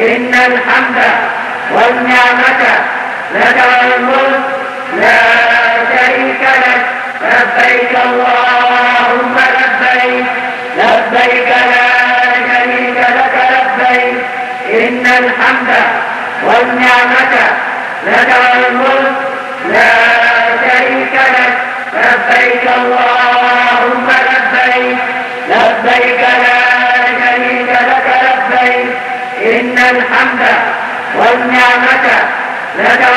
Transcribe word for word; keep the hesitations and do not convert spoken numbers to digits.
إن الحمد والنعمة لك والملك لا شريك لك. لبيك اللهم لبيك لبيك لا شريك لك لبيك. إن الحمد والنعمة لك والملك لا شريك لك. لبيك اللهم لبيك لبيك لا شريك لك لبيك. إن الحمد والنعمة لك